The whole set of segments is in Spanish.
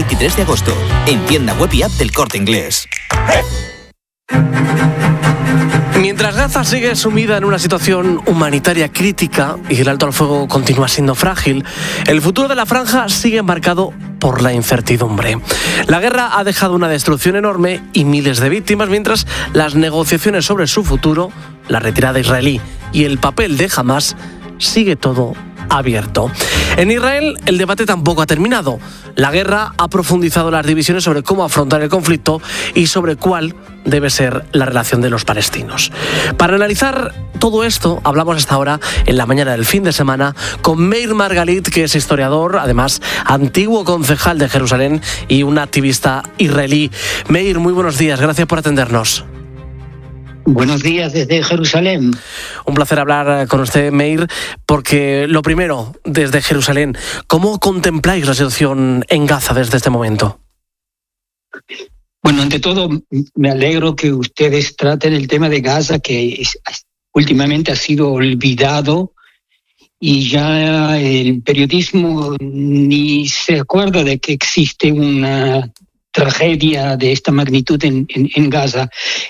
23 de agosto. En tienda web y app del Corte Inglés. Mientras Gaza sigue sumida en una situación humanitaria crítica y el alto al fuego continúa siendo frágil, el futuro de la franja sigue marcado por la incertidumbre. La guerra ha dejado una destrucción enorme y miles de víctimas, mientras las negociaciones sobre su futuro, la retirada israelí y el papel de Hamás, sigue todo abierto. En Israel el debate tampoco ha terminado. La guerra ha profundizado las divisiones sobre cómo afrontar el conflicto y sobre cuál debe ser la relación de los palestinos. Para analizar todo esto, hablamos hasta ahora, en la mañana del fin de semana, con Meir Margalit, que es historiador, además antiguo concejal de Jerusalén y un activista israelí. Meir, muy buenos días, gracias por atendernos. Buenos días desde Jerusalén. Un placer hablar con usted, Meir, porque lo primero, desde Jerusalén, ¿cómo contempláis la situación en Gaza desde este momento? Bueno, ante todo, me alegro que ustedes traten el tema de Gaza, que últimamente ha sido olvidado y ya el periodismo ni se acuerda de que existe una tragedia de esta magnitud en Gaza.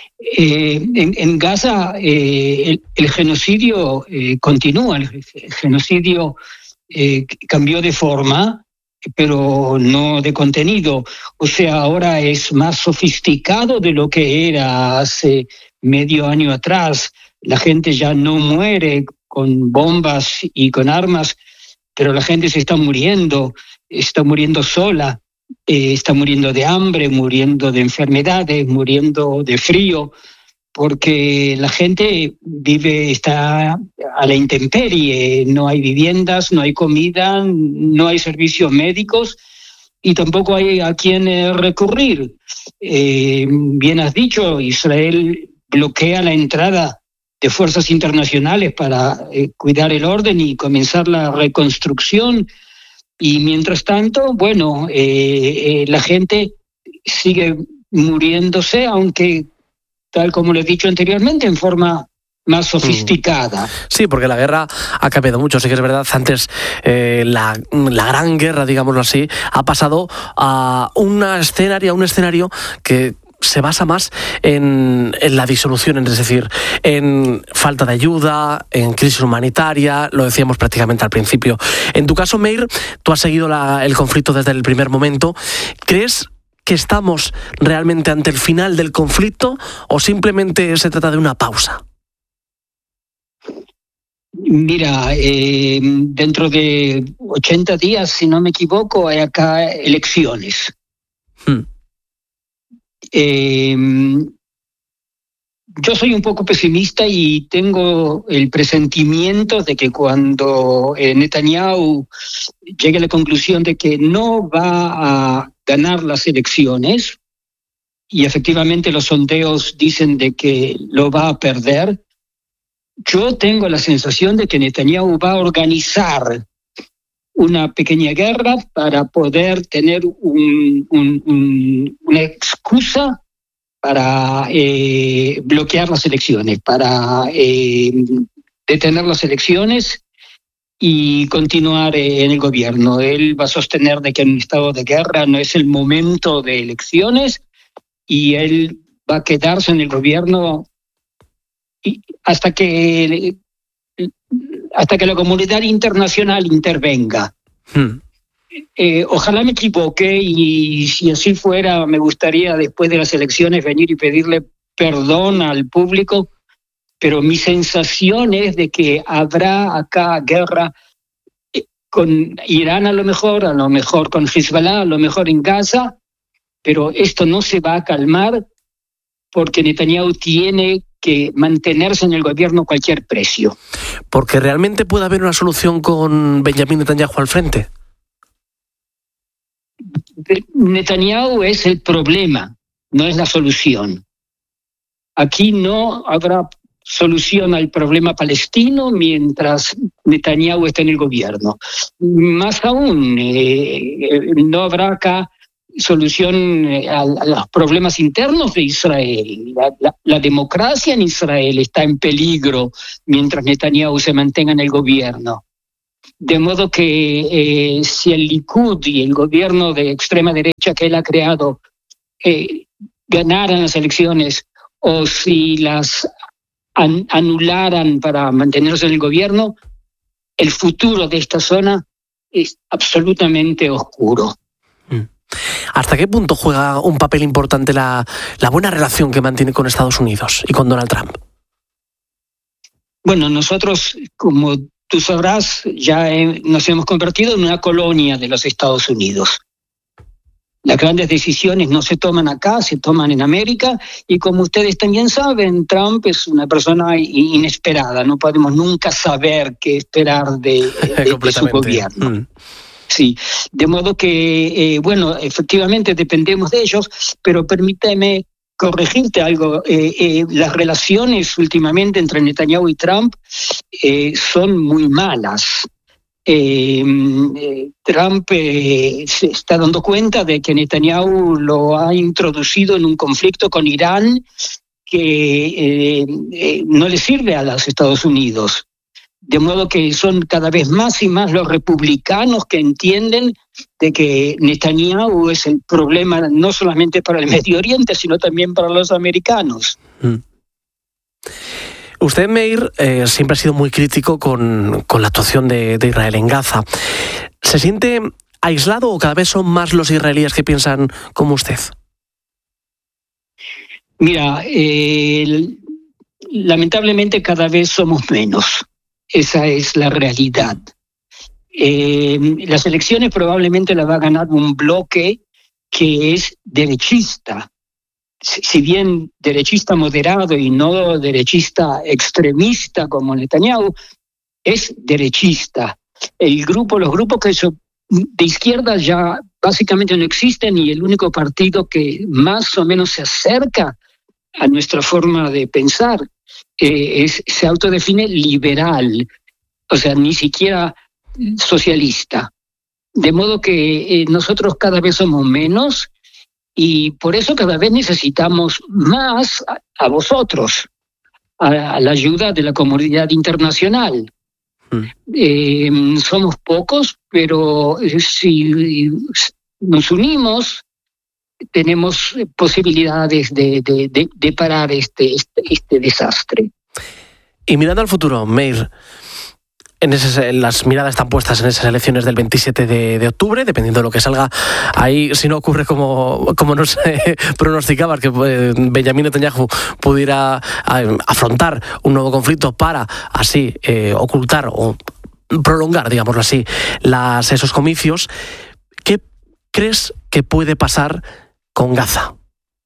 En Gaza el genocidio continúa, el genocidio cambió de forma, pero no de contenido. O sea, ahora es más sofisticado de lo que era hace medio año atrás. La gente ya no muere con bombas y con armas, pero la gente se está muriendo sola. Está muriendo de hambre, muriendo de enfermedades, muriendo de frío, porque la gente está a la intemperie, no hay viviendas, no hay comida, no hay servicios médicos y tampoco hay a quién recurrir. Bien has dicho, Israel bloquea la entrada de fuerzas internacionales para cuidar el orden y comenzar la reconstrucción. Y mientras tanto, bueno, la gente sigue muriéndose, aunque, tal como lo he dicho anteriormente, en forma más sofisticada. Sí, porque la guerra ha cambiado mucho, sí que es verdad. Antes la gran guerra, digámoslo así, ha pasado a un escenario que se basa más en la disolución, es decir, en falta de ayuda, en crisis humanitaria, lo decíamos prácticamente al principio. En tu caso, Meir, tú has seguido el conflicto desde el primer momento. ¿Crees que estamos realmente ante el final del conflicto o simplemente se trata de una pausa? Mira, dentro de 80 días, si no me equivoco, hay acá elecciones. Yo soy un poco pesimista y tengo el presentimiento de que cuando Netanyahu llegue a la conclusión de que no va a ganar las elecciones, y efectivamente los sondeos dicen de que lo va a perder, yo tengo la sensación de que Netanyahu va a organizar una pequeña guerra para poder tener una excusa para bloquear las elecciones, para detener las elecciones y continuar en el gobierno. Él va a sostener de que en un estado de guerra no es el momento de elecciones y él va a quedarse en el gobierno hasta que la comunidad internacional intervenga. Ojalá me equivoque y si así fuera, me gustaría después de las elecciones venir y pedirle perdón al público, pero mi sensación es de que habrá acá guerra con Irán a lo mejor con Hezbollah, a lo mejor en Gaza, pero esto no se va a calmar porque Netanyahu tiene que mantenerse en el gobierno a cualquier precio. ¿Porque realmente puede haber una solución con Benjamín Netanyahu al frente? Netanyahu es el problema, no es la solución. Aquí no habrá solución al problema palestino mientras Netanyahu esté en el gobierno. Más aún, no habrá acá solución a los problemas internos de Israel. La democracia en Israel está en peligro mientras Netanyahu se mantenga en el gobierno. De modo que si el Likud y el gobierno de extrema derecha que él ha creado ganaran las elecciones, o si las anularan para mantenerse en el gobierno, el futuro de esta zona es absolutamente oscuro. ¿Hasta qué punto juega un papel importante la buena relación que mantiene con Estados Unidos y con Donald Trump? Bueno, nosotros, como tú sabrás, ya nos hemos convertido en una colonia de los Estados Unidos. Las grandes decisiones no se toman acá, se toman en América, y como ustedes también saben, Trump es una persona inesperada, no podemos nunca saber qué esperar de su gobierno. Sí, de modo que, bueno, efectivamente dependemos de ellos, pero permíteme corregirte algo. Las relaciones últimamente entre Netanyahu y Trump son muy malas. Trump se está dando cuenta de que Netanyahu lo ha introducido en un conflicto con Irán que no le sirve a los Estados Unidos. De modo que son cada vez más y más los republicanos que entienden de que Netanyahu es el problema no solamente para el Medio Oriente, sino también para los americanos. Usted, Meir, siempre ha sido muy crítico con la actuación de Israel en Gaza. ¿Se siente aislado o cada vez son más los israelíes que piensan como usted? Mira, lamentablemente cada vez somos menos. Esa es la realidad. Las elecciones probablemente las va a ganar un bloque que es derechista. Si bien derechista moderado y no derechista extremista como Netanyahu, es derechista. Los grupos que son de izquierda ya básicamente no existen, y el único partido que más o menos se acerca a nuestra forma de pensar se autodefine liberal, o sea, ni siquiera socialista. De modo que nosotros cada vez somos menos, y por eso cada vez necesitamos más a vosotros, a la ayuda de la comunidad internacional. Somos pocos, pero si nos unimos, tenemos posibilidades de parar este desastre. Y mirando al futuro, Meir, las miradas están puestas en esas elecciones del 27 de octubre, dependiendo de lo que salga ahí. Si no ocurre como nos pronosticaba, que Benjamin Netanyahu pudiera afrontar un nuevo conflicto para así ocultar o prolongar, digámoslo así, esos comicios. ¿Qué crees que puede pasar con Gaza?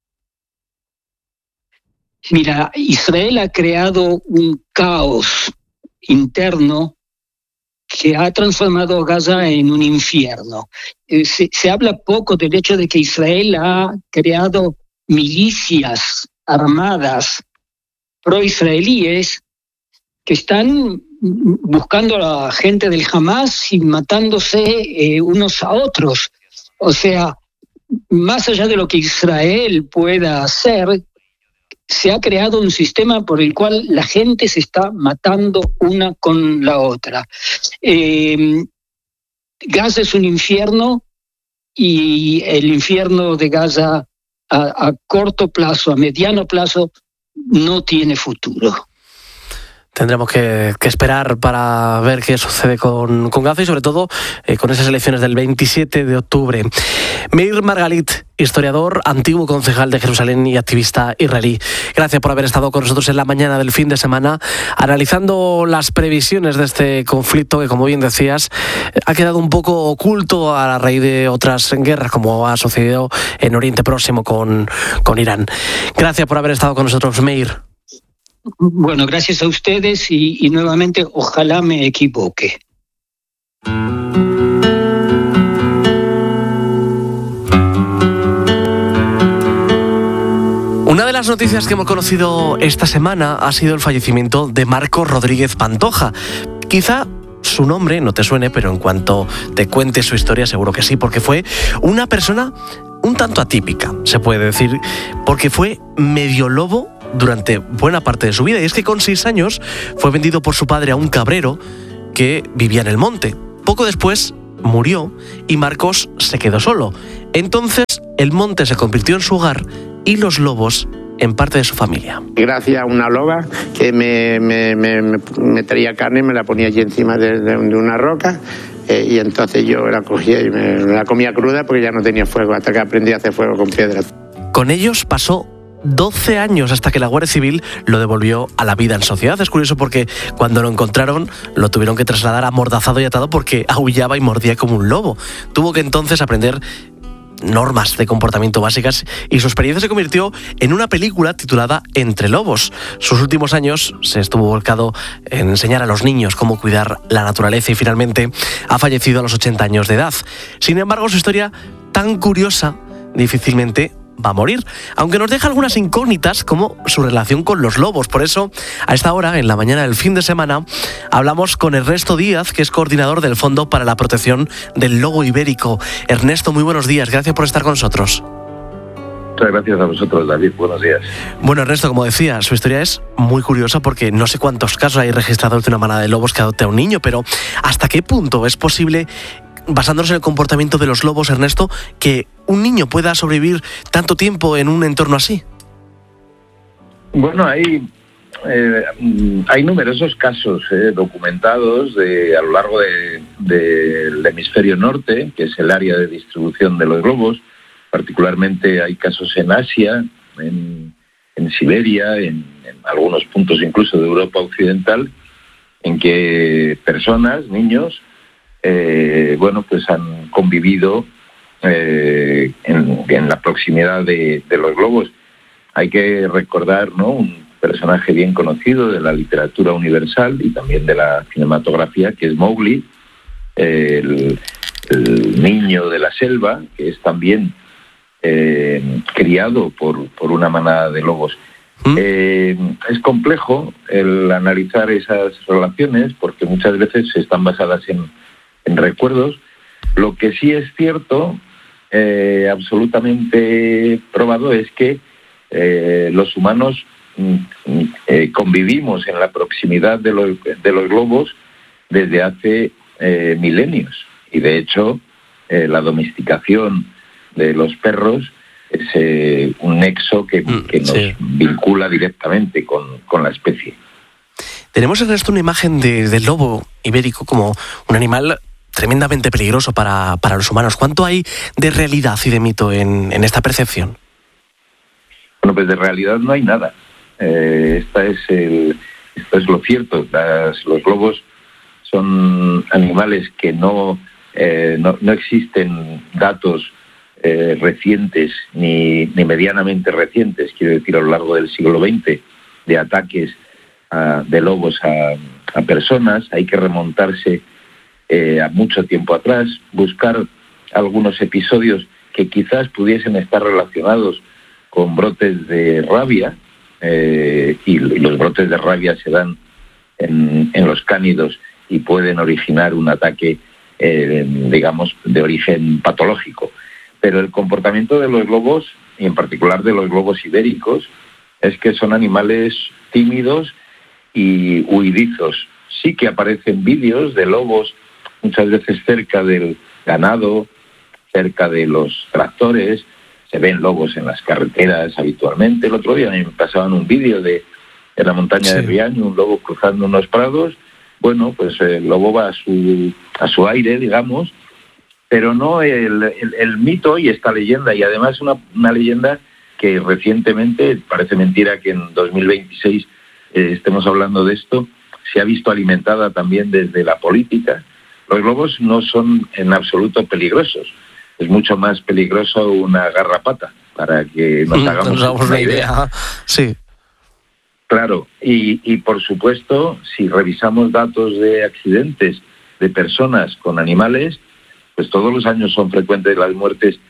Mira, Israel ha creado un caos interno que ha transformado a Gaza en un infierno. Se habla poco del hecho de que Israel ha creado milicias armadas pro-israelíes que están buscando a la gente del Hamas y matándose unos a otros. O sea, más allá de lo que Israel pueda hacer, se ha creado un sistema por el cual la gente se está matando una con la otra. Gaza es un infierno, y el infierno de Gaza a corto plazo, a mediano plazo, no tiene futuro. Tendremos que esperar para ver qué sucede con Gaza y sobre todo con esas elecciones del 27 de octubre. Meir Margalit, historiador, antiguo concejal de Jerusalén y activista israelí. Gracias por haber estado con nosotros en la mañana del fin de semana, analizando las previsiones de este conflicto que, como bien decías, ha quedado un poco oculto a raíz de otras guerras, como ha sucedido en Oriente Próximo con Irán. Gracias por haber estado con nosotros, Meir. Bueno, gracias a ustedes y nuevamente ojalá me equivoque. Una de las noticias que hemos conocido esta semana ha sido el fallecimiento de Marcos Rodríguez Pantoja. Quizá su nombre no te suene, pero en cuanto te cuente su historia seguro que sí, porque fue una persona un tanto atípica, se puede decir, porque fue medio lobo durante buena parte de su vida. Y es que con 6 años fue vendido por su padre a un cabrero porque vivía en el monte. Poco después murió y Marcos se quedó solo. Entonces el monte se convirtió en su hogar y los lobos en parte de su familia. Gracias a una loba que me traía carne y me la ponía allí encima de una roca, y entonces yo la cogía y me la comía cruda porque ya no tenía fuego, hasta que aprendí a hacer fuego con piedras. Con ellos pasó 12 años hasta que la Guardia Civil lo devolvió a la vida en sociedad. Es curioso porque cuando lo encontraron lo tuvieron que trasladar amordazado y atado porque aullaba y mordía como un lobo. Tuvo que entonces aprender normas de comportamiento básicas y su experiencia se convirtió en una película titulada Entre Lobos. Sus últimos años se estuvo volcado en enseñar a los niños cómo cuidar la naturaleza y finalmente ha fallecido a los 80 años de edad. Sin embargo, su historia tan curiosa difícilmente va a morir, aunque nos deja algunas incógnitas como su relación con los lobos. Por eso, a esta hora, en la mañana del fin de semana, hablamos con Ernesto Díaz, que es coordinador del Fondo para la Protección del Lobo Ibérico. Ernesto, muy buenos días, gracias por estar con nosotros. Muchas gracias a vosotros, David, buenos días. Bueno, Ernesto, como decía, su historia es muy curiosa porque no sé cuántos casos hay registrados de una manada de lobos que adopte a un niño, pero ¿hasta qué punto es posible, basándonos en el comportamiento de los lobos, Ernesto, que un niño pueda sobrevivir tanto tiempo en un entorno así? Bueno, hay numerosos casos documentados a lo largo del hemisferio norte, que es el área de distribución de los lobos. Particularmente hay casos en Asia, en Siberia, en algunos puntos incluso de Europa occidental, en que personas, niños, pues han convivido en la proximidad de los lobos. Hay que recordar, ¿no?, un personaje bien conocido de la literatura universal y también de la cinematografía, que es Mowgli, el niño de la selva, que es también criado por una manada de lobos. Es complejo el analizar esas relaciones porque muchas veces están basadas en recuerdos. Lo que sí es cierto, absolutamente probado, es que los humanos convivimos en la proximidad de los lobos desde hace milenios. Y de hecho, la domesticación de los perros es un nexo que nos vincula directamente con la especie. Tenemos en esto una imagen del lobo ibérico como un animal tremendamente peligroso para los humanos. ¿Cuánto hay de realidad y de mito en esta percepción? Bueno, pues de realidad no hay nada. Esto es lo cierto. Los lobos son animales que no existen datos recientes ni medianamente recientes, quiero decir, a lo largo del siglo XX, de ataques de lobos a personas. Hay que remontarse a mucho tiempo atrás, buscar algunos episodios que quizás pudiesen estar relacionados con brotes de rabia, y los brotes de rabia se dan en los cánidos y pueden originar un ataque, digamos, de origen patológico. Pero el comportamiento de los lobos, y en particular de los lobos ibéricos, es que son animales tímidos y huidizos. Sí que aparecen vídeos de lobos muchas veces cerca del ganado, cerca de los tractores. Se ven lobos en las carreteras habitualmente. El otro día me pasaban un vídeo de la montaña de Riaño, un lobo cruzando unos prados. Bueno, pues el lobo va a su aire, digamos, pero no el mito y esta leyenda, y además una leyenda que recientemente, parece mentira que en 2026 estemos hablando de esto, se ha visto alimentada también desde la política. Los lobos no son en absoluto peligrosos. Es mucho más peligroso una garrapata, para que nos hagamos una idea. Sí. Claro, y por supuesto, si revisamos datos de accidentes de personas con animales, pues todos los años son frecuentes las muertes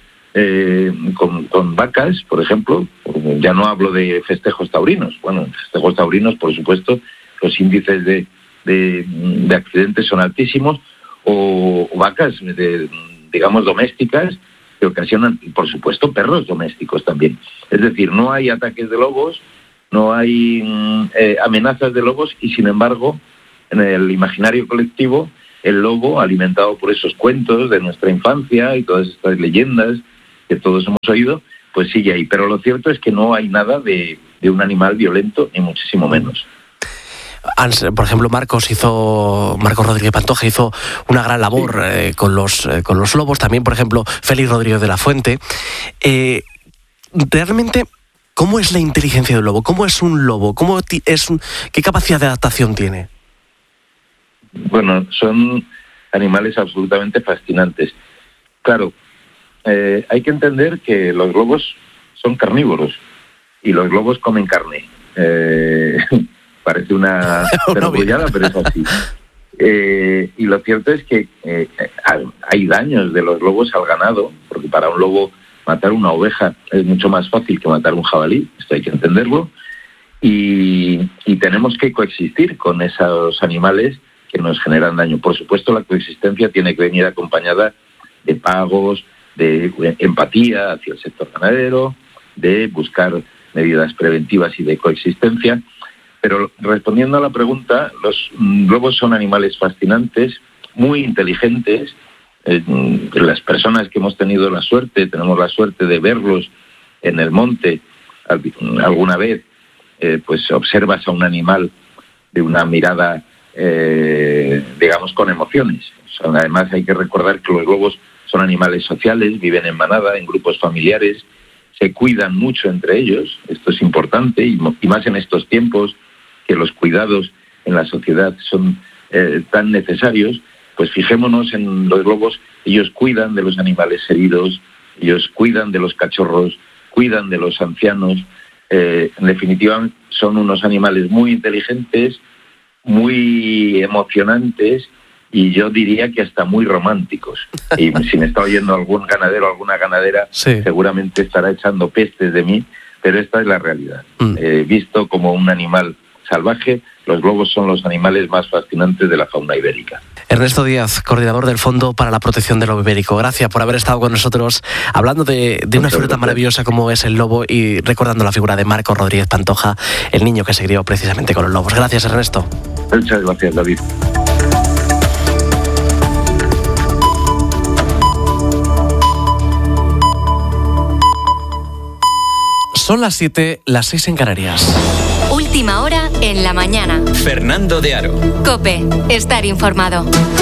con vacas, por ejemplo. Ya no hablo de festejos taurinos. Bueno, en festejos taurinos, por supuesto, los índices de accidentes son altísimos, o vacas, digamos, domésticas, que ocasionan, y por supuesto, perros domésticos también. Es decir, no hay ataques de lobos, no hay amenazas de lobos, y sin embargo, en el imaginario colectivo, el lobo, alimentado por esos cuentos de nuestra infancia y todas estas leyendas que todos hemos oído, pues sigue ahí. Pero lo cierto es que no hay nada de un animal violento, ni muchísimo menos. Por ejemplo, Marcos Rodríguez Pantoja hizo una gran labor con los lobos. También, por ejemplo, Félix Rodríguez de la Fuente. Realmente, ¿cómo es la inteligencia del lobo? ¿Cómo es un lobo? ¿Qué capacidad de adaptación tiene? Bueno, son animales absolutamente fascinantes. Claro, hay que entender que los lobos son carnívoros y los lobos comen carne. Parece una perogrullada, pero es así. Y lo cierto es que hay daños de los lobos al ganado, porque para un lobo matar una oveja es mucho más fácil que matar un jabalí, esto hay que entenderlo, y tenemos que coexistir con esos animales que nos generan daño. Por supuesto, la coexistencia tiene que venir acompañada de pagos, de empatía hacia el sector ganadero, de buscar medidas preventivas y de coexistencia. Pero respondiendo a la pregunta, los lobos son animales fascinantes, muy inteligentes. Las personas que hemos tenido tenemos la suerte de verlos en el monte alguna vez, pues observas a un animal de una mirada, digamos, con emociones. Además, hay que recordar que los lobos son animales sociales, viven en manada, en grupos familiares, se cuidan mucho entre ellos. Esto es importante y más en estos tiempos que los cuidados en la sociedad son tan necesarios. Pues fijémonos en los lobos, ellos cuidan de los animales heridos, ellos cuidan de los cachorros, cuidan de los ancianos. En definitiva, son unos animales muy inteligentes, muy emocionantes y yo diría que hasta muy románticos. Y si me está oyendo algún ganadero o alguna ganadera, sí, seguramente estará echando pestes de mí, pero esta es la realidad. Visto como un animal salvaje, los lobos son los animales más fascinantes de la fauna ibérica. Ernesto Díaz, coordinador del Fondo para la Protección del Lobo Ibérico. Gracias por haber estado con nosotros hablando de una figura tan maravillosa como es el lobo y recordando la figura de Marcos Rodríguez Pantoja, el niño que se crió precisamente con los lobos. Gracias, Ernesto. Muchas gracias, David. Son las 7, las 6 en Canarias. Última hora en la mañana. Fernando de Aro. COPE. Estar informado.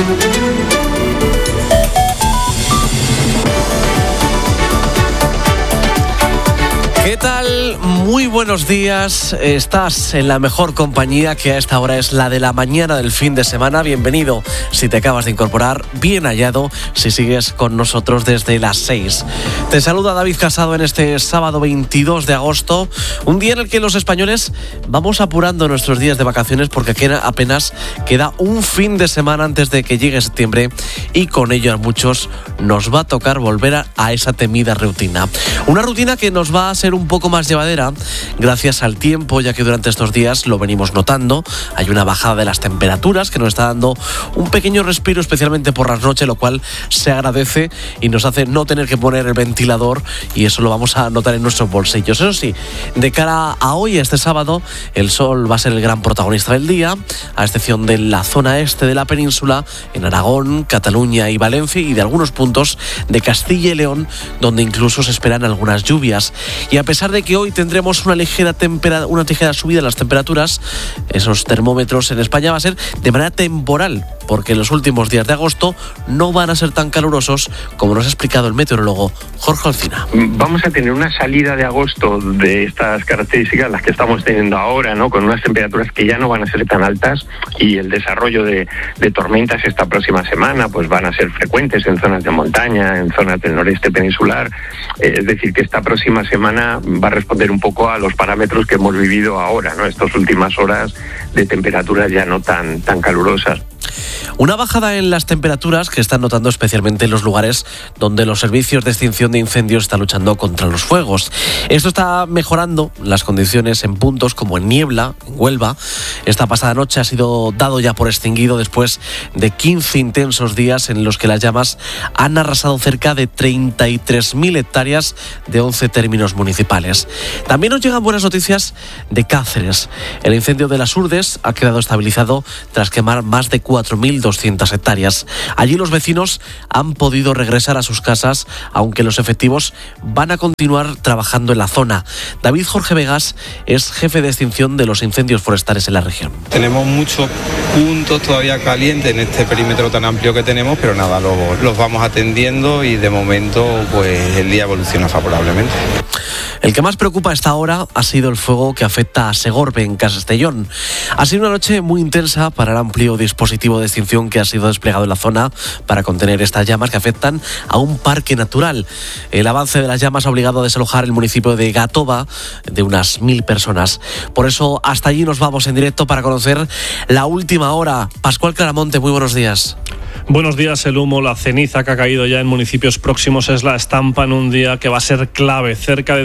¿Qué tal? Muy buenos días. Estás en la mejor compañía, que a esta hora es la de la mañana del fin de semana. Bienvenido si te acabas de incorporar, bien hallado si sigues con nosotros desde las 6. Te saluda David Casado en este sábado 22 de agosto, un día en el que los españoles vamos apurando nuestros días de vacaciones porque apenas queda un fin de semana antes de que llegue septiembre y con ello a muchos nos va a tocar volver a esa temida rutina. Una rutina que nos va a ser un poco más llevadera gracias al tiempo, ya que durante estos días lo venimos notando. Hay una bajada de las temperaturas que nos está dando un pequeño respiro, especialmente por las noches, lo cual se agradece y nos hace no tener que poner el ventilador, y eso lo vamos a notar en nuestros bolsillos. Eso sí, de cara a hoy, este sábado, el sol va a ser el gran protagonista del día, a excepción de la zona este de la península, en Aragón, Cataluña y Valencia, y de algunos puntos de Castilla y León, donde incluso se esperan algunas lluvias. Y a pesar de que hoy tendremos una ligera subida de las temperaturas, esos termómetros en España va a ser de manera temporal, porque los últimos días de agosto no van a ser tan calurosos como nos ha explicado el meteorólogo Jorge Alsina. Vamos a tener una salida de agosto de estas características, las que estamos teniendo ahora, ¿no? Con unas temperaturas que ya no van a ser tan altas, y el desarrollo de tormentas esta próxima semana pues van a ser frecuentes en zonas de montaña, en zonas del noreste peninsular. Es decir, que esta próxima semana va a responder un poco a los parámetros que hemos vivido ahora, ¿no? Estas últimas horas de temperaturas ya no tan calurosas. Una bajada en las temperaturas que están notando especialmente en los lugares donde los servicios de extinción de incendios están luchando contra los fuegos. Esto está mejorando las condiciones en puntos como en Niebla, en Huelva. Esta pasada noche ha sido dado ya por extinguido después de 15 intensos días en los que las llamas han arrasado cerca de 33.000 hectáreas de 11 términos municipales. También nos llegan buenas noticias de Cáceres. El incendio de las Urdes ha quedado estabilizado tras quemar más de 4.200 hectáreas. Allí los vecinos han podido regresar a sus casas, aunque los efectivos van a continuar trabajando en la zona. David Jorge Vegas es jefe de extinción de los incendios forestales en la región. Tenemos muchos puntos todavía calientes en este perímetro tan amplio que tenemos, pero nada, los vamos atendiendo y de momento pues el día evoluciona favorablemente. El que más preocupa a esta hora ha sido el fuego que afecta a Segorbe, en Castellón. Ha sido una noche muy intensa para el amplio dispositivo de extinción que ha sido desplegado en la zona para contener estas llamas que afectan a un parque natural. El avance de las llamas ha obligado a desalojar el municipio de Gátova de unas 1.000 personas. Por eso hasta allí nos vamos en directo para conocer la última hora. Pascual Claramonte, muy buenos días. Buenos días. El humo, la ceniza que ha caído ya en municipios próximos es la estampa en un día que va a ser clave. Cerca de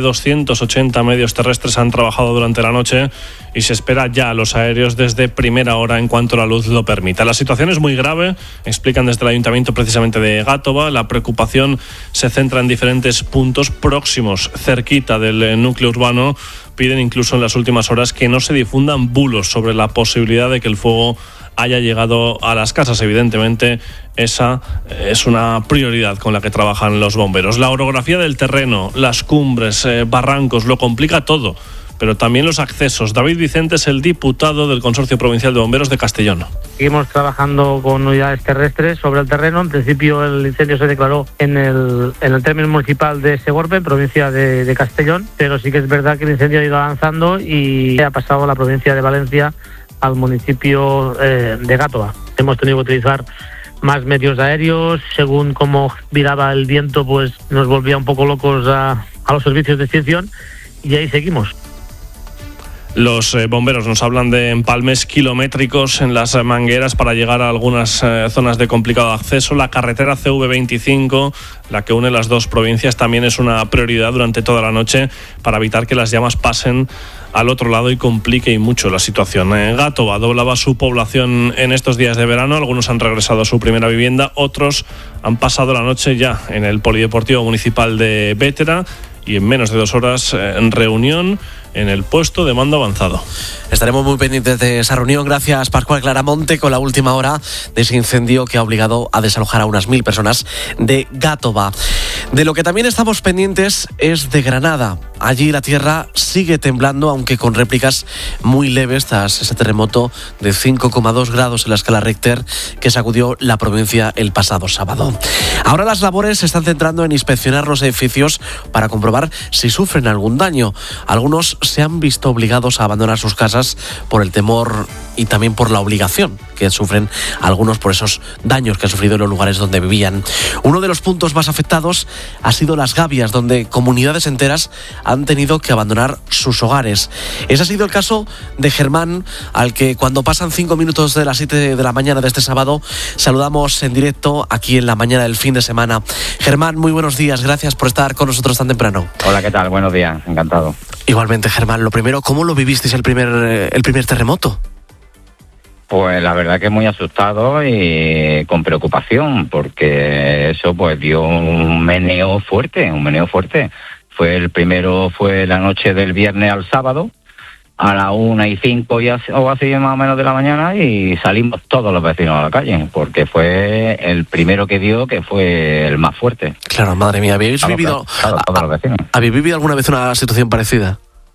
280 medios terrestres han trabajado durante la noche y se espera ya a los aéreos desde primera hora en cuanto la luz lo permita. La situación es muy grave, explican desde el Ayuntamiento precisamente de Gátova. La preocupación se centra en diferentes puntos próximos, cerquita del núcleo urbano. Piden incluso en las últimas horas que no se difundan bulos sobre la posibilidad de que el fuego haya llegado a las casas. Evidentemente, esa es una prioridad con la que trabajan los bomberos. La orografía del terreno, las cumbres, barrancos, lo complica todo, pero también los accesos. David Vicente es el diputado del Consorcio Provincial de Bomberos de Castellón. Seguimos trabajando con unidades terrestres sobre el terreno. En principio el incendio se declaró en el término municipal de Segorbe, provincia de Castellón, pero sí que es verdad que el incendio ha ido avanzando y ha pasado a la provincia de Valencia, al municipio de Gátova. Hemos tenido que utilizar más medios aéreos. Según cómo viraba el viento, pues nos volvía un poco locos a los servicios de extinción y ahí seguimos. Los bomberos nos hablan de empalmes kilométricos en las mangueras para llegar a algunas zonas de complicado acceso. La carretera CV25, la que une las dos provincias, también es una prioridad durante toda la noche para evitar que las llamas pasen al otro lado y complique y mucho la situación. Gátova doblaba su población en estos días de verano. Algunos han regresado a su primera vivienda, otros han pasado la noche ya en el Polideportivo Municipal de Bétera y en menos de 2 horas en reunión en el puesto de mando avanzado. Estaremos muy pendientes de esa reunión. Gracias, Pascual Claramonte, con la última hora de ese incendio que ha obligado a desalojar a unas 1.000 personas de Gátova. De lo que también estamos pendientes es de Granada. Allí la tierra sigue temblando, aunque con réplicas muy leves tras ese terremoto de 5,2 grados en la escala Richter que sacudió la provincia el pasado sábado. Ahora las labores se están centrando en inspeccionar los edificios para comprobar si sufren algún daño. Algunos se han visto obligados a abandonar sus casas por el temor y también por la obligación que sufren algunos por esos daños que han sufrido en los lugares donde vivían. Uno de los puntos más afectados ha sido Las Gavias, donde comunidades enteras han tenido que abandonar sus hogares. Ese ha sido el caso de Germán, al que cuando pasan 5 minutos de las 7 de la mañana de este sábado, saludamos en directo aquí en la mañana del fin de semana. Germán, muy buenos días, gracias por estar con nosotros tan temprano. Hola, ¿qué tal? Buenos días, encantado. Igualmente, Germán, lo primero, ¿cómo lo vivisteis el primer terremoto? Pues la verdad que muy asustado y con preocupación, porque eso pues dio un meneo fuerte. El primero fue la noche del viernes al sábado, a las 1:05 o así más o menos de la mañana, y salimos todos los vecinos a la calle, porque fue el primero que dio, que fue el más fuerte. Claro, madre mía, ¿habéis vivido alguna vez una situación parecida?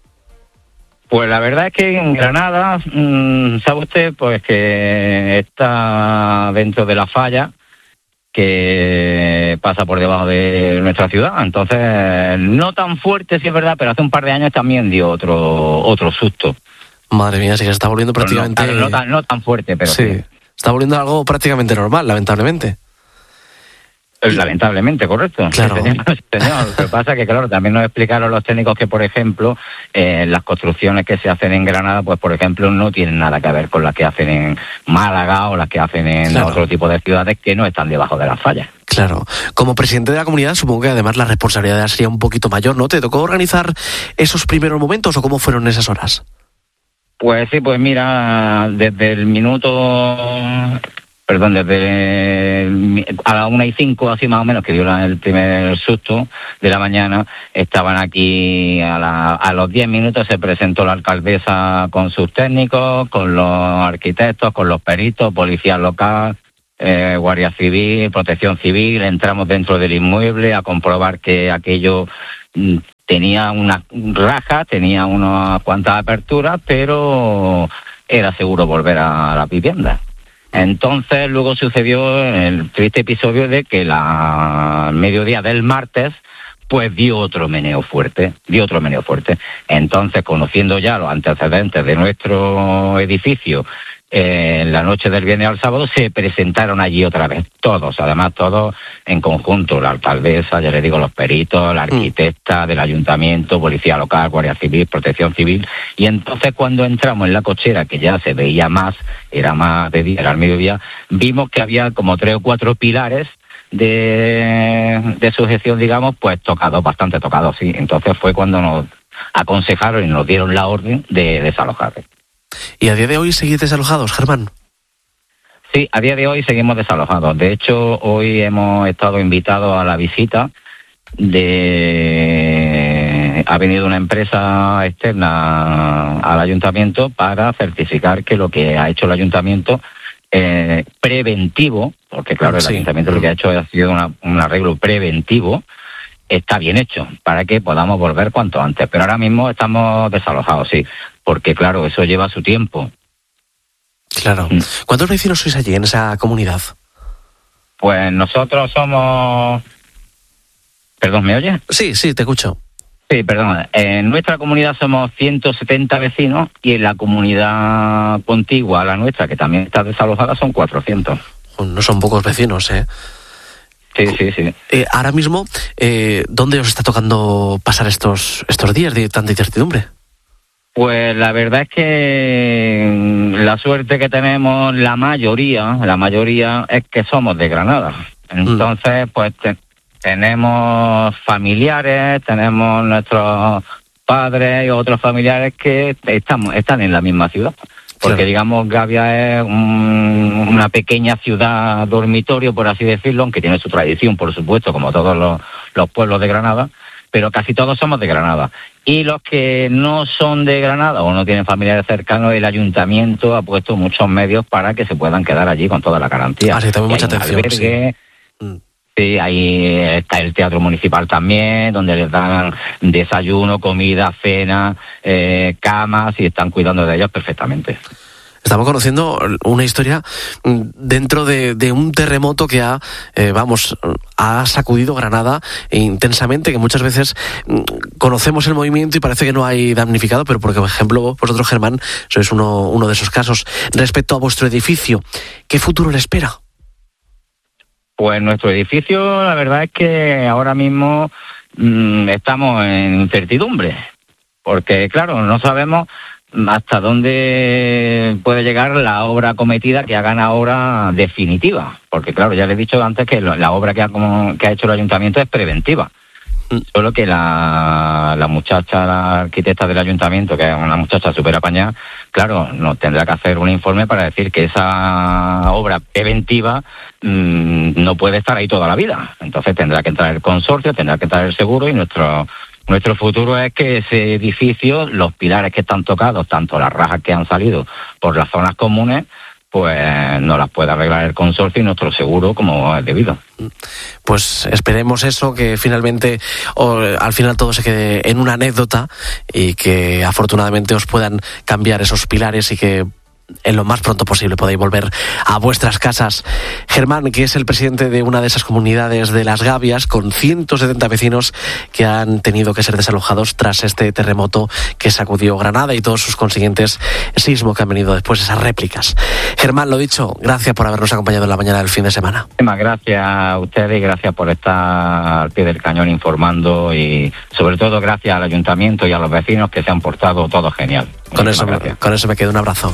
Pues la verdad es que en Granada, sabe usted, pues que está dentro de la falla que pasa por debajo de nuestra ciudad. Entonces, no tan fuerte, sí es verdad, pero hace un par de años también dio otro susto. Madre mía, sí que se está volviendo prácticamente... No tan fuerte, pero sí. Está volviendo algo prácticamente normal, lamentablemente. Lamentablemente, correcto. Claro. Sí, señor. Lo que pasa es que, claro, también nos explicaron los técnicos que, por ejemplo, las construcciones que se hacen en Granada, pues, por ejemplo, no tienen nada que ver con las que hacen en Málaga o las que hacen en otro tipo de ciudades que no están debajo de las fallas. Claro. Como presidente de la comunidad, supongo que además la responsabilidad sería un poquito mayor, ¿no? ¿Te tocó organizar esos primeros momentos o cómo fueron esas horas? Pues sí, pues mira, desde a las 1:05, así más o menos, que dio el primer susto de la mañana, estaban aquí a los 10 minutos se presentó la alcaldesa con sus técnicos, con los arquitectos, con los peritos, policía local, Guardia Civil, Protección Civil. Entramos dentro del inmueble a comprobar que aquello tenía una raja, tenía unas cuantas aperturas, pero era seguro volver a la vivienda. Entonces luego sucedió el triste episodio de que al mediodía del martes pues dio otro meneo fuerte. Entonces, conociendo ya los antecedentes de nuestro edificio, en la noche del viernes al sábado se presentaron allí otra vez, todos en conjunto, la alcaldesa, ya le digo, los peritos, la arquitecta del ayuntamiento, policía local, Guardia Civil, Protección Civil. Y entonces cuando entramos en la cochera, que ya se veía más, era más de día, era al mediodía, vimos que había como 3 o 4 pilares de sujeción, digamos, pues bastante tocados, sí. Entonces fue cuando nos aconsejaron y nos dieron la orden de desalojar. ¿Y a día de hoy seguís desalojados, Germán? Sí, a día de hoy seguimos desalojados. De hecho, hoy hemos estado invitados a la visita ha venido una empresa externa al ayuntamiento para certificar que lo que ha hecho el ayuntamiento preventivo, porque claro, el ayuntamiento lo que ha hecho ha sido un arreglo preventivo, está bien hecho, para que podamos volver cuanto antes. Pero ahora mismo estamos desalojados, sí, porque claro, eso lleva su tiempo. Claro. ¿Cuántos vecinos sois allí en esa comunidad? Pues nosotros somos... ¿Perdón, me oye? Sí, te escucho. Sí, perdón. En nuestra comunidad somos 170 vecinos y en la comunidad contigua a la nuestra, que también está desalojada, son 400. No son pocos vecinos, ¿eh? Sí. Ahora mismo, ¿dónde os está tocando pasar estos días de tanta incertidumbre? Pues la verdad es que la suerte que tenemos, la mayoría es que somos de Granada. Entonces, pues tenemos familiares, tenemos nuestros padres y otros familiares que están en la misma ciudad. Porque digamos, Gavia es una pequeña ciudad dormitorio, por así decirlo, aunque tiene su tradición, por supuesto, como todos los pueblos de Granada, pero casi todos somos de Granada. Y los que no son de Granada o no tienen familiares cercanos, el ayuntamiento ha puesto muchos medios para que se puedan quedar allí con toda la garantía. Sí, también mucha atención. Sí, ahí está el teatro municipal también, donde les dan desayuno, comida, cena, camas, y están cuidando de ellos perfectamente. Estamos conociendo una historia dentro de un terremoto que ha sacudido Granada intensamente, que muchas veces conocemos el movimiento y parece que no hay damnificado, pero por ejemplo, vosotros, Germán, sois uno de esos casos. Respecto a vuestro edificio, ¿qué futuro le espera? Pues nuestro edificio, la verdad es que ahora mismo estamos en incertidumbre, porque claro, no sabemos hasta dónde puede llegar la obra acometida, que hagan ahora definitiva, porque claro, ya le he dicho antes que la obra que ha hecho el ayuntamiento es preventiva. Solo que la muchacha, la arquitecta del ayuntamiento, que es una muchacha súper apañada, claro, nos tendrá que hacer un informe para decir que esa obra preventiva no puede estar ahí toda la vida. Entonces tendrá que entrar el consorcio, tendrá que entrar el seguro, y nuestro futuro es que ese edificio, los pilares que están tocados, tanto las rajas que han salido por las zonas comunes, pues no las puede arreglar el consorcio y nuestro seguro como es debido. Pues esperemos eso, que finalmente al final todo se quede en una anécdota y que afortunadamente os puedan cambiar esos pilares y que en lo más pronto posible podáis volver a vuestras casas. Germán, que es el presidente de una de esas comunidades de Las Gavias, con 170 vecinos que han tenido que ser desalojados tras este terremoto que sacudió Granada y todos sus consiguientes sismos que han venido después, esas réplicas. Germán, lo dicho, gracias por habernos acompañado en la mañana del fin de semana. Gracias a ustedes y gracias por estar al pie del cañón informando, y sobre todo gracias al ayuntamiento y a los vecinos que se han portado todo genial. Con eso me quedo. Un abrazo.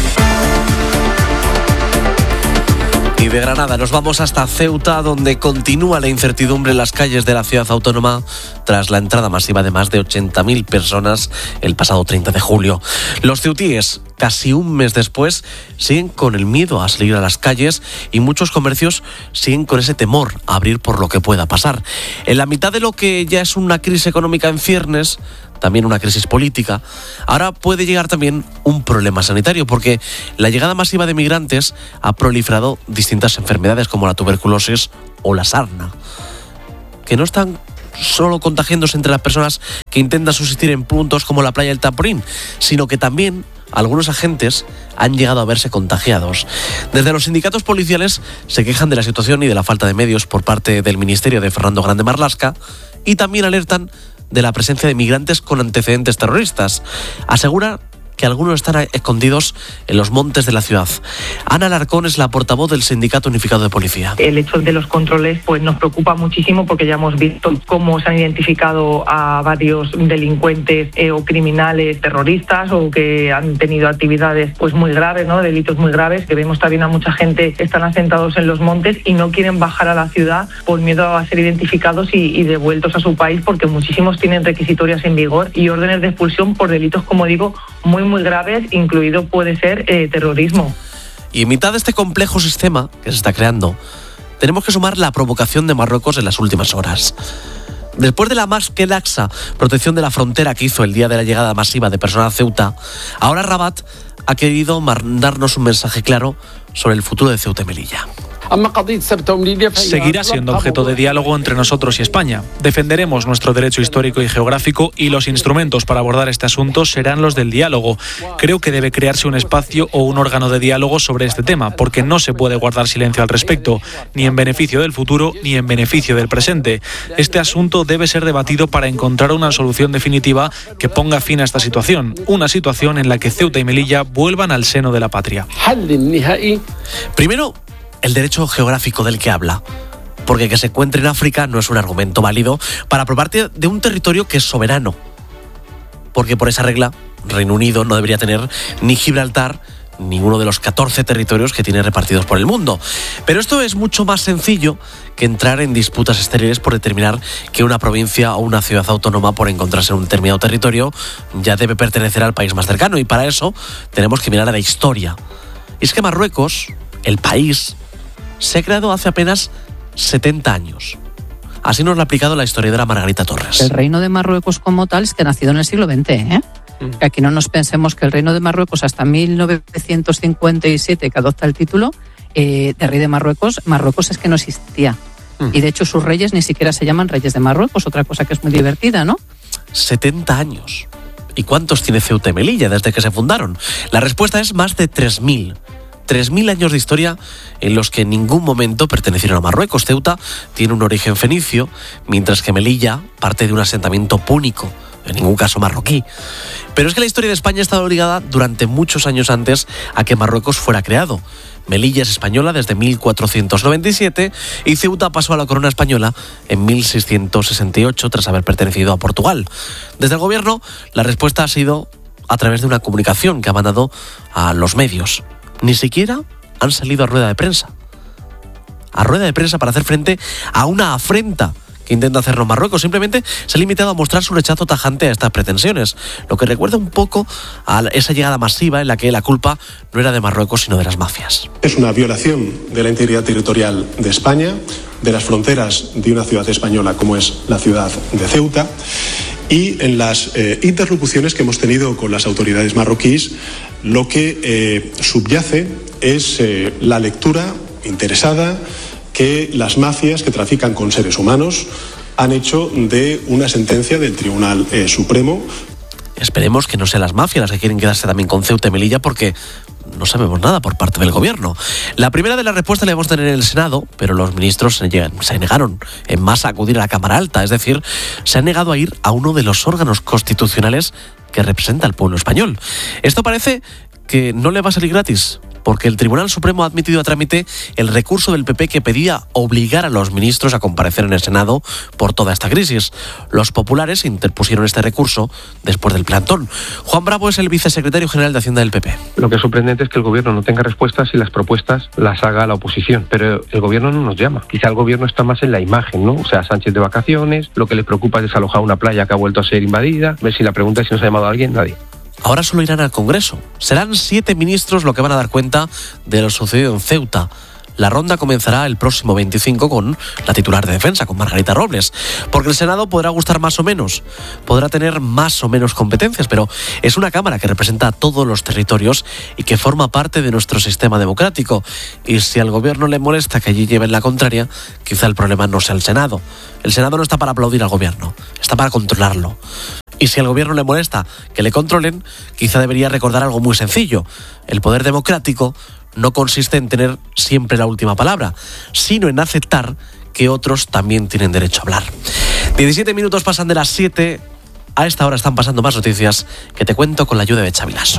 Y de Granada nos vamos hasta Ceuta, donde continúa la incertidumbre en las calles de la ciudad autónoma tras la entrada masiva de más de 80.000 personas el pasado 30 de julio. Los ceutíes, casi un mes después, siguen con el miedo a salir a las calles y muchos comercios siguen con ese temor a abrir por lo que pueda pasar. En la mitad de lo que ya es una crisis económica en ciernes, también una crisis política, ahora puede llegar también un problema sanitario, porque la llegada masiva de migrantes ha proliferado distintas enfermedades como la tuberculosis o la sarna, que no están solo contagiándose entre las personas que intentan subsistir en puntos como la playa del Taporín, sino que también algunos agentes han llegado a verse contagiados. Desde los sindicatos policiales se quejan de la situación y de la falta de medios por parte del ministerio de Fernando Grande Marlaska, y también alertan de la presencia de migrantes con antecedentes terroristas. Asegura que algunos están escondidos en los montes de la ciudad. Ana Alarcón es la portavoz del Sindicato Unificado de Policía. El hecho de los controles pues nos preocupa muchísimo, porque ya hemos visto cómo se han identificado a varios delincuentes o criminales terroristas, o que han tenido actividades pues muy graves, ¿no? Delitos muy graves, que vemos también a mucha gente que están asentados en los montes y no quieren bajar a la ciudad por miedo a ser identificados y devueltos a su país, porque muchísimos tienen requisitorias en vigor y órdenes de expulsión por delitos, como digo, muy graves, incluido puede ser terrorismo. Y en mitad de este complejo sistema que se está creando, tenemos que sumar la provocación de Marruecos en las últimas horas. Después de la más que laxa protección de la frontera que hizo el día de la llegada masiva de personas a Ceuta, ahora Rabat ha querido mandarnos un mensaje claro sobre el futuro de Ceuta y Melilla. Seguirá siendo objeto de diálogo entre nosotros y España. Defenderemos nuestro derecho histórico y geográfico, y los instrumentos para abordar este asunto serán los del diálogo. Creo que debe crearse un espacio o un órgano de diálogo sobre este tema, porque no se puede guardar silencio al respecto, ni en beneficio del futuro ni en beneficio del presente. Este asunto debe ser debatido para encontrar una solución definitiva que ponga fin a esta situación, una situación en la que Ceuta y Melilla vuelvan al seno de la patria. Primero, el derecho geográfico del que habla, porque que se encuentre en África no es un argumento válido para aprobarte de un territorio que es soberano, porque por esa regla Reino Unido no debería tener ni Gibraltar ni uno de los 14 territorios que tiene repartidos por el mundo. Pero esto es mucho más sencillo que entrar en disputas estériles por determinar que una provincia o una ciudad autónoma, por encontrarse en un determinado territorio, ya debe pertenecer al país más cercano, y para eso tenemos que mirar a la historia. Y es que Marruecos, el país, se ha creado hace apenas 70 años. Así nos lo ha aplicado la historiadora Margarita Torres. El reino de Marruecos como tal es que ha nacido en el siglo XX, Que aquí no nos pensemos que el reino de Marruecos hasta 1957, que adopta el título de rey de Marruecos es que no existía. Y de hecho sus reyes ni siquiera se llaman reyes de Marruecos, otra cosa que es muy divertida, ¿no? 70 años. ¿Y cuántos tiene Ceuta y Melilla desde que se fundaron? La respuesta es más de 3.000. 3.000 años de historia en los que en ningún momento pertenecieron a Marruecos. Ceuta tiene un origen fenicio, mientras que Melilla parte de un asentamiento púnico, en ningún caso marroquí. Pero es que la historia de España ha estado ligada durante muchos años antes a que Marruecos fuera creado. Melilla es española desde 1497 y Ceuta pasó a la corona española en 1668 tras haber pertenecido a Portugal. Desde el gobierno, la respuesta ha sido a través de una comunicación que ha mandado a los medios. Ni siquiera han salido a rueda de prensa. A rueda de prensa para hacer frente a una afrenta que intenta hacernos Marruecos. Simplemente se ha limitado a mostrar su rechazo tajante a estas pretensiones, lo que recuerda un poco a esa llegada masiva en la que la culpa no era de Marruecos sino de las mafias. Es una violación de la integridad territorial de España, de las fronteras de una ciudad española como es la ciudad de Ceuta, y en las interlocuciones que hemos tenido con las autoridades marroquíes, lo que subyace es la lectura interesada que las mafias que trafican con seres humanos han hecho de una sentencia del Tribunal Supremo. Esperemos que no sean las mafias las que quieren quedarse también con Ceuta y Melilla, porque no sabemos nada por parte del Gobierno. La primera de las respuestas la hemos tenido en el Senado, pero los ministros se negaron en masa a acudir a la Cámara Alta, es decir, se han negado a ir a uno de los órganos constitucionales que representa al pueblo español. Esto parece que no le va a salir gratis, porque el Tribunal Supremo ha admitido a trámite el recurso del PP que pedía obligar a los ministros a comparecer en el Senado por toda esta crisis. Los populares interpusieron este recurso después del plantón. Juan Bravo es el vicesecretario general de Hacienda del PP. Lo que es sorprendente es que el Gobierno no tenga respuestas y las propuestas las haga la oposición, pero el Gobierno no nos llama. Quizá el Gobierno está más en la imagen, ¿no? O sea, Sánchez de vacaciones, lo que le preocupa es desalojar una playa que ha vuelto a ser invadida. Ver si la pregunta es si nos ha llamado a alguien, nadie. Ahora solo irán al Congreso. Serán 7 ministros los que van a dar cuenta de lo sucedido en Ceuta. La ronda comenzará el próximo 25 con la titular de Defensa, con Margarita Robles. Porque el Senado podrá gustar más o menos, podrá tener más o menos competencias, pero es una Cámara que representa a todos los territorios y que forma parte de nuestro sistema democrático. Y si al Gobierno le molesta que allí lleven la contraria, quizá el problema no sea el Senado. El Senado no está para aplaudir al Gobierno, está para controlarlo. Y si al Gobierno le molesta que le controlen, quizá debería recordar algo muy sencillo. El poder democrático no consiste en tener siempre la última palabra, sino en aceptar que otros también tienen derecho a hablar. 17 minutos pasan de las 7. A esta hora están pasando más noticias que te cuento con la ayuda de Xavi Lasso.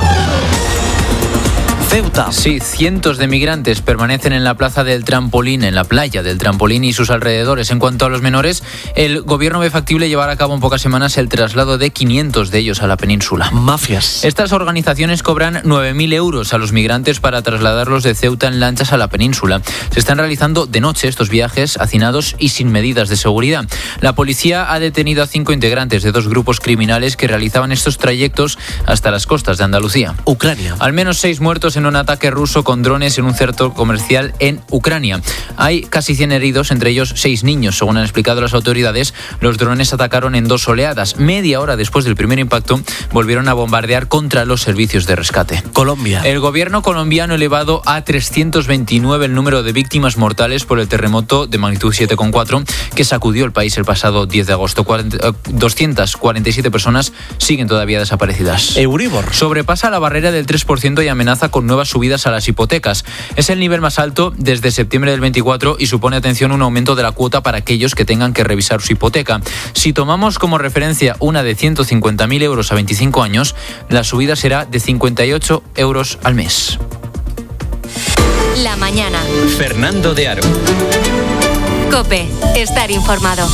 Ceuta. Sí, cientos de migrantes permanecen en la plaza del Trampolín, en la playa del Trampolín y sus alrededores. En cuanto a los menores, el Gobierno ve factible llevar a cabo en pocas semanas el traslado de 500 de ellos a la península. Mafias. Estas organizaciones cobran 9.000 euros a los migrantes para trasladarlos de Ceuta en lanchas a la península. Se están realizando de noche estos viajes hacinados y sin medidas de seguridad. La policía ha detenido a 5 integrantes de 2 grupos criminales que realizaban estos trayectos hasta las costas de Andalucía. Ucrania. Al menos 6 muertos en un ataque ruso con drones en un centro comercial en Ucrania. Hay casi 100 heridos, entre ellos 6 niños. Según han explicado las autoridades, los drones atacaron en 2 oleadas. Media hora después del primer impacto, volvieron a bombardear contra los servicios de rescate. Colombia. El gobierno colombiano ha elevado a 329 el número de víctimas mortales por el terremoto de magnitud 7,4 que sacudió el país el pasado 10 de agosto. 247 personas siguen todavía desaparecidas. Euribor. Sobrepasa la barrera del 3% y amenaza con nuevas subidas a las hipotecas. Es el nivel más alto desde septiembre del 24 y supone, atención, un aumento de la cuota para aquellos que tengan que revisar su hipoteca. Si tomamos como referencia una de 150.000 euros a 25 años, la subida será de 58 euros al mes. La mañana. Fernando de Aro. COPE. Estar informado.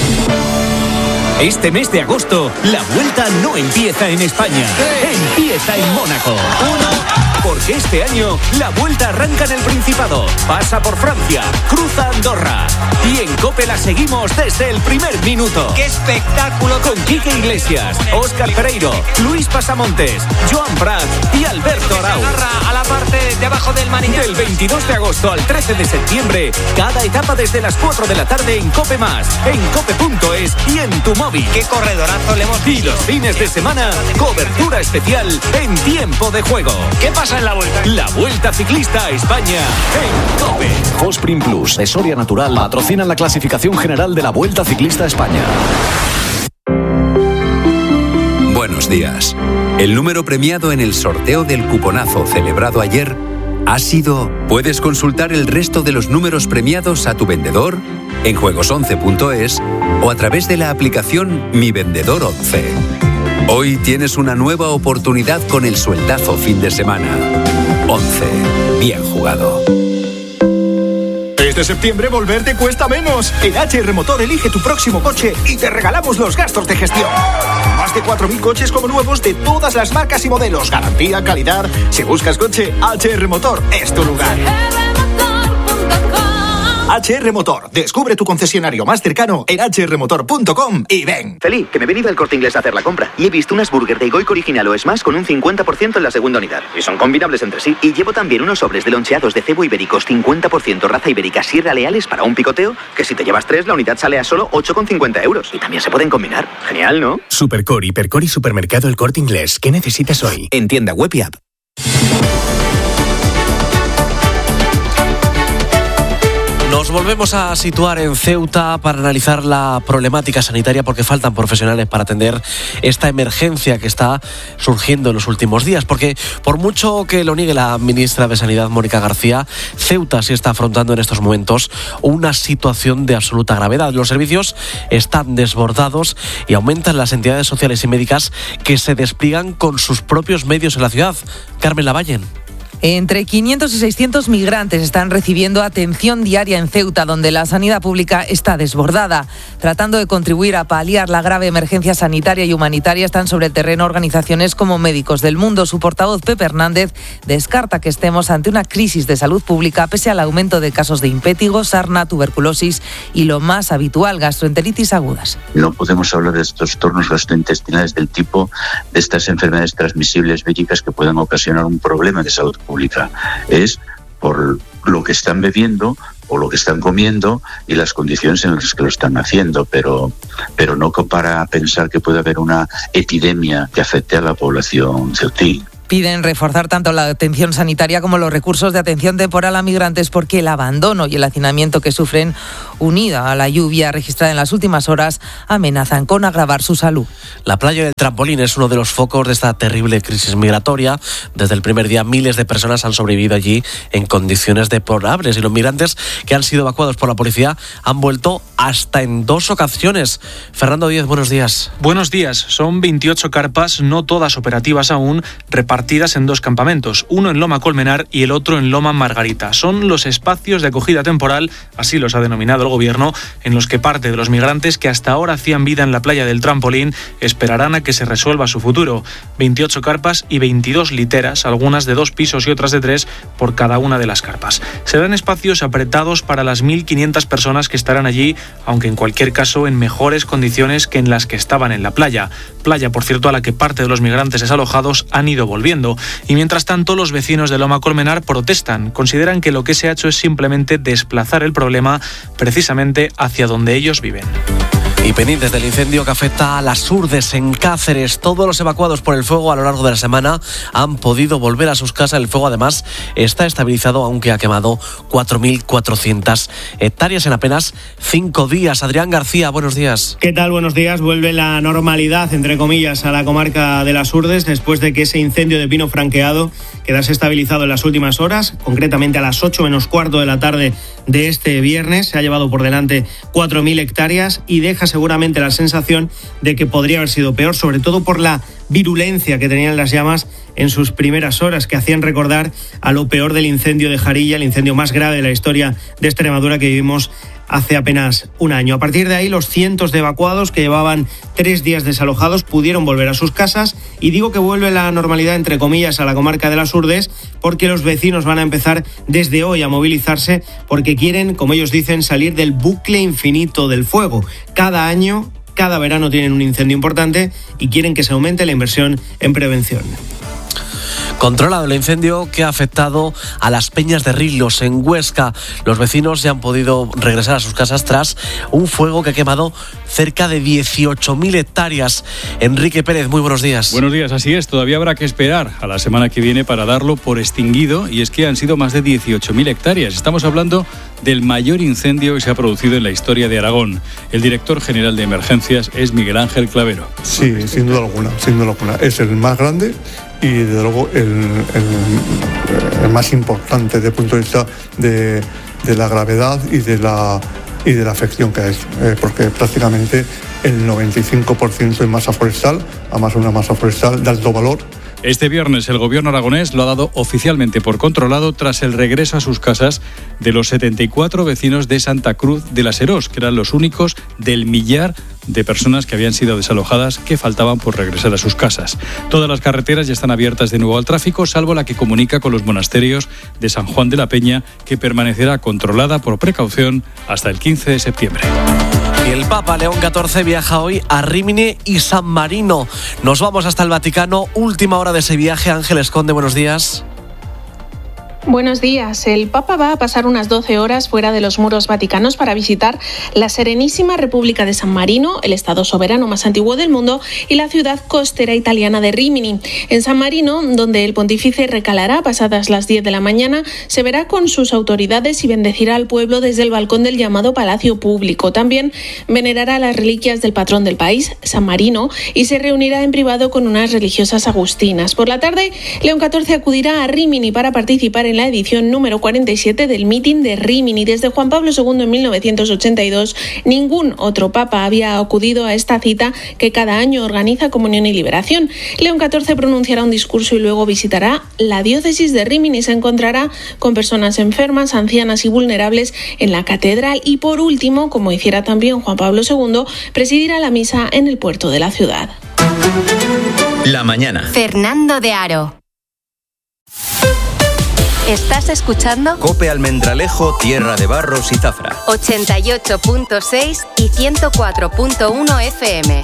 Este mes de agosto, la vuelta no empieza en España. Empieza en Mónaco. Porque este año, la vuelta arranca en el Principado, pasa por Francia, cruza Andorra. Y en COPE la seguimos desde el primer minuto. ¡Qué espectáculo! Con Quique Iglesias, Óscar Pereiro, Luis Pasamontes, Joan Prat y Alberto Arau. A la parte de abajo del manillar. Del 22 de agosto al 13 de septiembre, cada etapa desde las 4 de la tarde en COPE+, en cope.es y en tu móvil. ¡Qué corredorazo le hemos visto! Y los fines de semana, cobertura especial en tiempo de juego. ¿Qué pasa en la vuelta? La Vuelta Ciclista a España en COPE. Fosprin Plus de Soria Natural patrocinan la clasificación general de la Vuelta Ciclista a España. Buenos días. El número premiado en el sorteo del cuponazo celebrado ayer ha sido... Puedes consultar el resto de los números premiados a tu vendedor en juegos11.es o a través de la aplicación Mi Vendedor 11. Hoy tienes una nueva oportunidad con el sueldazo fin de semana. 11. Bien jugado. Este septiembre volver te cuesta menos. En HR Motor elige tu próximo coche y te regalamos los gastos de gestión. Más de 4.000 coches como nuevos de todas las marcas y modelos. Garantía, calidad. Si buscas coche, HR Motor es tu lugar. HR Motor. Descubre tu concesionario más cercano en hrmotor.com y ven. Feli, que me he venido al Corte Inglés a hacer la compra y he visto unas burger de Goico original o Smash con un 50% en la segunda unidad. Y son combinables entre sí. Y llevo también unos sobres de loncheados de cebo ibéricos 50% raza ibérica Sierra Leales para un picoteo, que si te llevas 3 la unidad sale a solo 8,50 euros. Y también se pueden combinar. Genial, ¿no? Supercore, Hipercore y Supermercado El Corte Inglés. ¿Qué necesitas hoy? En tienda web y app. Nos volvemos a situar en Ceuta para analizar la problemática sanitaria porque faltan profesionales para atender esta emergencia que está surgiendo en los últimos días. Porque por mucho que lo niegue la ministra de Sanidad, Mónica García, Ceuta sí está afrontando en estos momentos una situación de absoluta gravedad. Los servicios están desbordados y aumentan las entidades sociales y médicas que se despliegan con sus propios medios en la ciudad. Carmen Lavallen. Entre 500 y 600 migrantes están recibiendo atención diaria en Ceuta, donde la sanidad pública está desbordada. Tratando de contribuir a paliar la grave emergencia sanitaria y humanitaria, están sobre el terreno organizaciones como Médicos del Mundo. Su portavoz, Pepe Hernández, descarta que estemos ante una crisis de salud pública pese al aumento de casos de impétigo, sarna, tuberculosis y lo más habitual, gastroenteritis agudas. No podemos hablar de estos trastornos gastrointestinales del tipo de estas enfermedades transmisibles víricas que pueden ocasionar un problema de salud pública. Es por lo que están bebiendo o lo que están comiendo y las condiciones en las que lo están haciendo, pero no para pensar que puede haber una epidemia que afecte a la población ceutí. Piden reforzar tanto la atención sanitaria como los recursos de atención temporal a migrantes porque el abandono y el hacinamiento que sufren, unida a la lluvia registrada en las últimas horas, amenazan con agravar su salud. La playa del Trampolín es uno de los focos de esta terrible crisis migratoria. Desde el primer día miles de personas han sobrevivido allí en condiciones deplorables y los migrantes que han sido evacuados por la policía han vuelto hasta en 2 ocasiones. Fernando Díez, buenos días. Buenos días. Son 28 carpas, no todas operativas aún, repartidas en 2 campamentos, uno en Loma Colmenar y el otro en Loma Margarita. Son los espacios de acogida temporal, así los ha denominado el gobierno, en los que parte de los migrantes que hasta ahora hacían vida en la playa del Trampolín esperarán a que se resuelva su futuro. 28 carpas y 22 literas, algunas de 2 pisos y otras de 3 por cada una de las carpas. Serán espacios apretados para las 1.500 personas que estarán allí, aunque en cualquier caso en mejores condiciones que en las que estaban en la playa. Playa, por cierto, a la que parte de los migrantes desalojados han ido volviendo. Y mientras tanto, los vecinos de Loma Colmenar protestan. Consideran que lo que se ha hecho es simplemente desplazar el problema precisamente hacia donde ellos viven. Y pendientes del incendio que afecta a Las Urdes en Cáceres. Todos los evacuados por el fuego a lo largo de la semana han podido volver a sus casas. El fuego además está estabilizado, aunque ha quemado 4.400 hectáreas en apenas 5 días. Adrián García, buenos días. ¿Qué tal? Buenos días. Vuelve la normalidad, entre comillas, a la comarca de Las Urdes después de que ese incendio de pino franqueado quedase estabilizado en las últimas horas, concretamente a las 8 menos cuarto de la tarde de este viernes. Se ha llevado por delante 4.000 hectáreas y deja seguramente la sensación de que podría haber sido peor, sobre todo por la virulencia que tenían las llamas en sus primeras horas, que hacían recordar a lo peor del incendio de Jarilla, el incendio más grave de la historia de Extremadura que vivimos hace apenas un año. A partir de ahí, los cientos de evacuados que llevaban 3 días desalojados pudieron volver a sus casas, y digo que vuelve la normalidad, entre comillas, a la comarca de Las Urdes, porque los vecinos van a empezar desde hoy a movilizarse porque quieren, como ellos dicen, salir del bucle infinito del fuego. Cada año, cada verano tienen un incendio importante y quieren que se aumente la inversión en prevención. Controlado el incendio que ha afectado a las Peñas de Rilos en Huesca. Los vecinos ya han podido regresar a sus casas tras un fuego que ha quemado cerca de 18.000 hectáreas. Enrique Pérez, muy buenos días. Buenos días, así es. Todavía habrá que esperar a la semana que viene para darlo por extinguido, y es que han sido más de 18.000 hectáreas. Estamos hablando del mayor incendio que se ha producido en la historia de Aragón. El director general de emergencias es Miguel Ángel Clavero. Sí, sin duda alguna. Es el más grande y desde luego el más importante desde el punto de vista de la gravedad y de la afección que es, porque prácticamente el 95% es masa forestal, además una masa forestal de alto valor. Este viernes el gobierno aragonés lo ha dado oficialmente por controlado tras el regreso a sus casas de los 74 vecinos de Santa Cruz de la Serós, que eran los únicos del millar de personas que habían sido desalojadas que faltaban por regresar a sus casas. Todas las carreteras ya están abiertas de nuevo al tráfico, salvo la que comunica con los monasterios de San Juan de la Peña, que permanecerá controlada por precaución hasta el 15 de septiembre. Y el Papa León XIV viaja hoy a Rímini y San Marino. Nos vamos hasta el Vaticano. Última hora de ese viaje. Ángeles Conde, buenos días. Buenos días. El Papa va a pasar unas 12 horas fuera de los muros vaticanos para visitar la Serenísima República de San Marino, el estado soberano más antiguo del mundo, y la ciudad costera italiana de Rímini. En San Marino, donde el pontífice recalará pasadas las 10 de la mañana, se verá con sus autoridades y bendecirá al pueblo desde el balcón del llamado Palacio Público. También venerará las reliquias del patrón del país, San Marino, y se reunirá en privado con unas religiosas agustinas. Por la tarde, León XIV acudirá a Rímini para participar en la edición número 47 del Meeting de Rímini. Desde Juan Pablo II en 1982, ningún otro papa había acudido a esta cita que cada año organiza Comunión y Liberación. León XIV pronunciará un discurso y luego visitará la diócesis de Rímini. Se encontrará con personas enfermas, ancianas y vulnerables en la catedral y, por último, como hiciera también Juan Pablo II, presidirá la misa en el puerto de la ciudad. La mañana. Fernando de Aro. ¿Estás escuchando? Cope Almendralejo, Tierra de Barros y Zafra. 88.6 y 104.1 FM.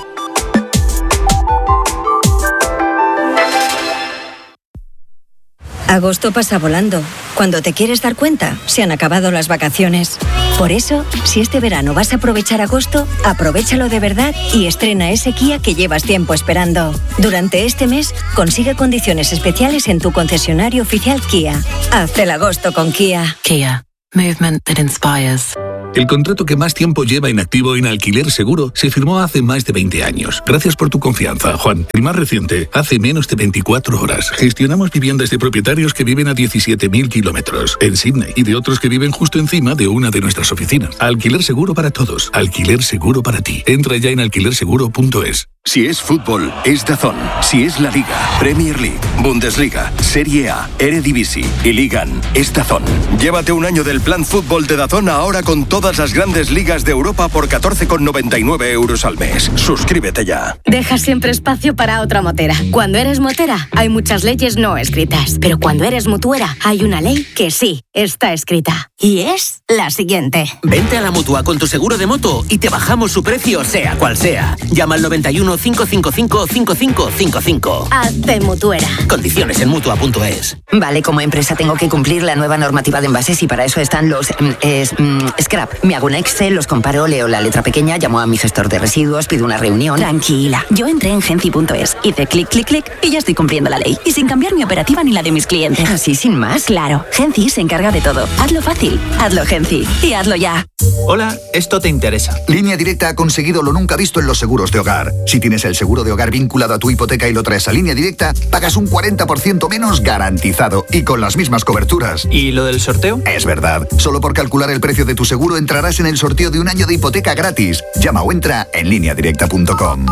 Agosto pasa volando. Cuando te quieres dar cuenta, se han acabado las vacaciones. Por eso, si este verano vas a aprovechar agosto, aprovéchalo de verdad y estrena ese Kia que llevas tiempo esperando. Durante este mes, consigue condiciones especiales en tu concesionario oficial Kia. Haz el agosto con Kia. Kia. Movement that inspires. El contrato que más tiempo lleva inactivo en Alquiler Seguro se firmó hace más de 20 años. Gracias por tu confianza, Juan. El más reciente, hace menos de 24 horas. Gestionamos viviendas de propietarios que viven a 17.000 kilómetros en Sydney y de otros que viven justo encima de una de nuestras oficinas. Alquiler Seguro para todos. Alquiler Seguro para ti. Entra ya en alquilerseguro.es. Si es fútbol, es DAZN. Si es la Liga, Premier League, Bundesliga, Serie A, Eredivisie y Ligan, es DAZN. Llévate un año del plan fútbol de DAZN ahora con todas las grandes ligas de Europa por 14,99 € al mes. Suscríbete ya. Deja siempre espacio para otra motera. Cuando eres motera, hay muchas leyes no escritas. Pero cuando eres mutuera, hay una ley que sí está escrita. Y es la siguiente. Vente a la Mutua con tu seguro de moto y te bajamos su precio sea cual sea. Llama al 91 555 5555. Hazte mutuera. Condiciones en Mutua.es. Vale, como empresa tengo que cumplir la nueva normativa de envases y para eso están los scrap. Me hago un Excel, los comparo, leo la letra pequeña, llamo a mi gestor de residuos, pido una reunión. Tranquila, yo entré en Genci.es, hice clic, clic, clic y ya estoy cumpliendo la ley. Y sin cambiar mi operativa ni la de mis clientes. ¿Así sin más? Claro, Genci se encarga de todo. Hazlo fácil, hazlo Genci y hazlo ya. Hola, esto te interesa. Línea Directa ha conseguido lo nunca visto en los seguros de hogar. Si tienes el seguro de hogar vinculado a tu hipoteca y lo traes a Línea Directa, pagas un 40% menos garantizado y con las mismas coberturas. ¿Y lo del sorteo? Es verdad. Solo por calcular el precio de tu seguro entrarás en el sorteo de un año de hipoteca gratis. Llama o entra en lineadirecta.com.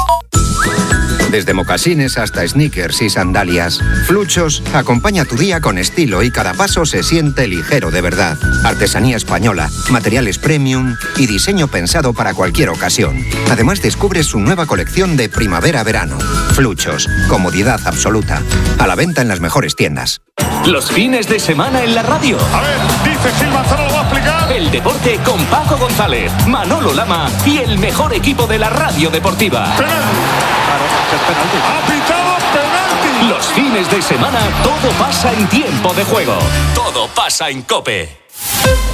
Desde mocasines hasta sneakers y sandalias, Fluchos acompaña tu día con estilo y cada paso se siente ligero de verdad. Artesanía española, materiales premium y diseño pensado para cualquier ocasión. Además descubres su nueva colección de primavera-verano. Fluchos, comodidad absoluta. A la venta en las mejores tiendas. Los fines de semana en la radio. A ver, dice Gil Manzano, lo va a explicar. El deporte con Paco González, Manolo Lama y el mejor equipo de la radio deportiva. Ha pitado penalti. Los fines de semana todo pasa en tiempo de juego. Todo pasa en COPE.